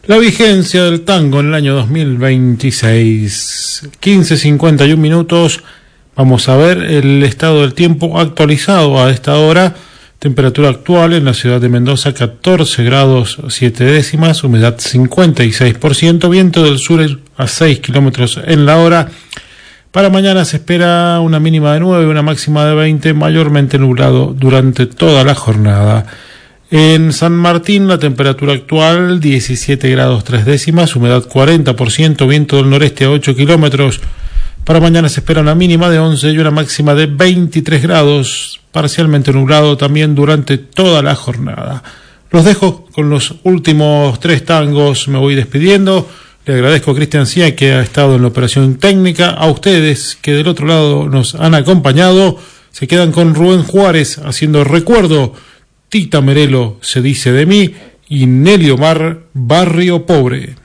La vigencia del tango en el año 2026, 15:51 minutos. Vamos a ver el estado del tiempo actualizado a esta hora. Temperatura actual en la ciudad de Mendoza, 14 grados 7 décimas, humedad 56%, viento del sur a 6 kilómetros en la hora. Para mañana se espera una mínima de 9, una máxima de 20, mayormente nublado durante toda la jornada. En San Martín, la temperatura actual, 17 grados 3 décimas, humedad 40%, viento del noreste a 8 kilómetros. Para mañana se espera una mínima de 11 y una máxima de 23 grados, parcialmente nublado también durante toda la jornada. Los dejo con los últimos 3 tangos, me voy despidiendo. Le agradezco a Cristian Cía, que ha estado en la operación técnica, a ustedes que del otro lado nos han acompañado. Se quedan con Rubén Juárez haciendo recuerdo. Tita Merelo, Se dice de mí, y Nelly Omar, Barrio Pobre.